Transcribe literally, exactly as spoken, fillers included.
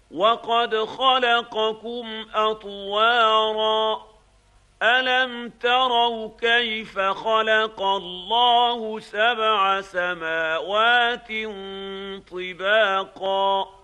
وقد خلقكم أطواراً ألم تروا كيف خلق الله سبع سماوات طباقا